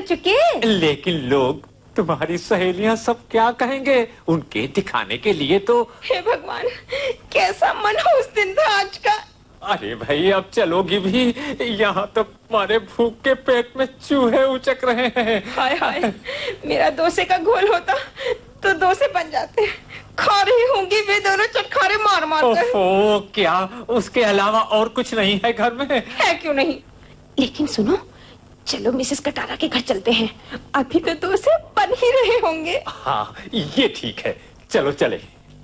चुके। लेकिन लोग, तुम्हारी सहेलियां सब क्या कहेंगे? उनके दिखाने के लिए तो। हे भगवान, कैसा मन हो उस दिन था आज का। अरे भाई, अब चलोगी भी? यहाँ तो हमारे भूख के पेट में चूहे उचक रहे हैं। हाय हाय, मेरा डोसे का घोल होता तो डोसे बन जाते। खा रही होंगी वे दोनों चटखारे मार मार कर। ओफो, क्या उसके अलावा और कुछ नहीं है घर में? है क्यों नहीं, लेकिन सुनो, चलो मिसेस कटारा के घर चलते हैं। अभी तो डोसे बन ही रहे होंगे। हाँ, ये ठीक है, चलो चले।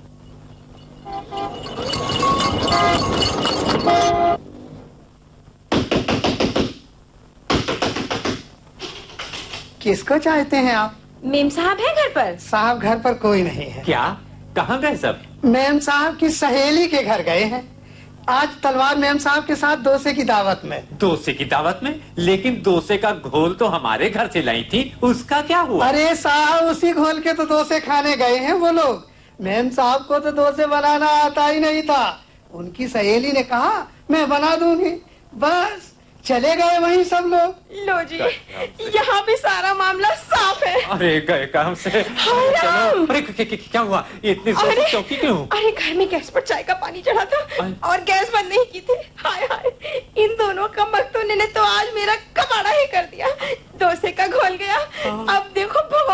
किसको चाहते हैं आप? मेम साहब है घर पर? साहब घर पर कोई नहीं है। क्या? कहाँ गए सब? मेम साहब की सहेली के घर गए हैं। आज तलवार मेम साहब के साथ डोसे की दावत में। डोसे की दावत में? लेकिन डोसे का घोल तो हमारे घर से लाई थी, उसका क्या हुआ? अरे साहब, उसी घोल के तो डोसे खाने गए हैं वो लोग। मेम साहब को तो डोसे बनाना आता ही नहीं था। उनकी सहेली ने कहा मैं बना दूंगी, बस चले गए वहीं सब लोग। लो जी, यहाँ भी सारा मामला साफ है। अरे गए काम से। चलो। अरे क्या हुआ? इतनी चौकी क्यों? अरे घर में गैस पर चाय का पानी चढ़ा था और गैस बंद नहीं की थी। हाय हाय, इन दोनों कमबख्तों ने तो आज मेरा कबाड़ा ही कर दिया। डोसे का घोल गया, अब देखो